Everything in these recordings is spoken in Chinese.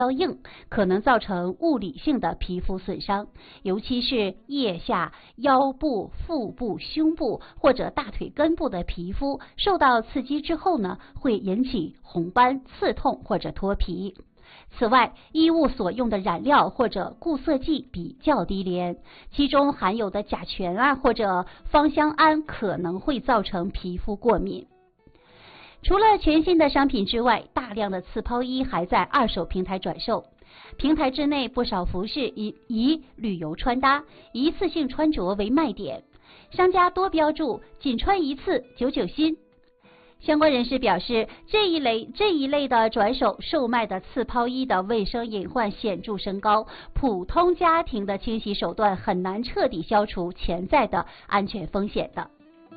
较硬，可能造成物理性的皮肤损伤，尤其是腋下、腰部、腹部、胸部或者大腿根部的皮肤受到刺激之后呢，会引起红斑、刺痛或者脱皮。此外，衣物所用的染料或者固色剂比较低廉，其中含有的甲醛或者芳香胺可能会造成皮肤过敏。除了全新的商品之外，大量的刺抛衣还在二手平台转售。平台之内不少服饰以旅游穿搭、一次性穿着为卖点，商家多标注仅穿一次99新。相关人士表示，这一类的转手售卖的刺抛衣的卫生隐患显著升高，普通家庭的清洗手段很难彻底消除潜在的安全风险的。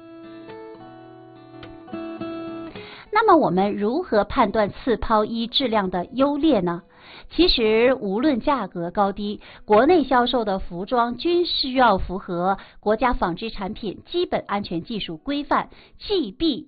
那么我们如何判断刺抛衣质量的优劣呢？其实无论价格高低，国内销售的服装均需要符合国家纺织产品基本安全技术规范 GB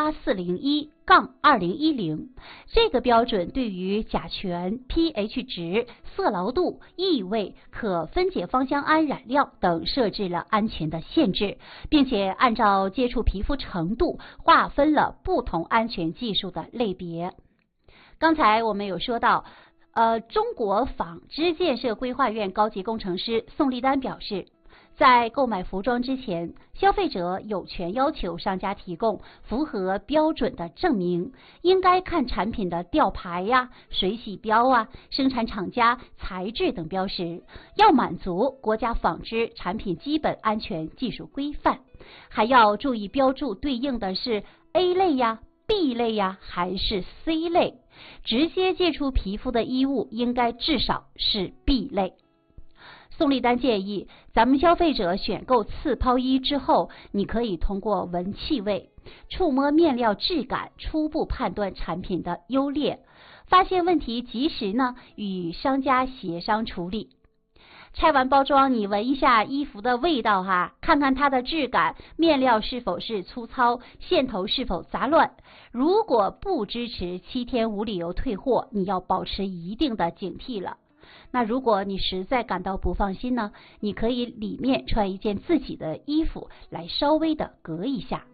18401-2010，这个标准对于甲醛、pH 值、色牢度、异味、可分解芳香胺染料等设置了安全的限制，并且按照接触皮肤程度划分了不同安全技术的类别。刚才我们有说到中国纺织建设规划院高级工程师宋立丹表示，在购买服装之前，消费者有权要求商家提供符合标准的证明，应该看产品的吊牌水洗标生产厂家、材质等标识，要满足国家纺织产品基本安全技术规范，还要注意标注对应的是 A 类B 类还是 C 类，直接接触皮肤的衣物应该至少是 B 类。宋立丹建议，咱们消费者选购刺抛衣之后，你可以通过闻气味、触摸面料质感，初步判断产品的优劣，发现问题及时与商家协商处理。拆完包装，你闻一下衣服的味道看看它的质感，面料是否是粗糙，线头是否杂乱。如果不支持7天无理由退货，你要保持一定的警惕了。那如果你实在感到不放心呢，你可以里面穿一件自己的衣服来稍微的隔一下。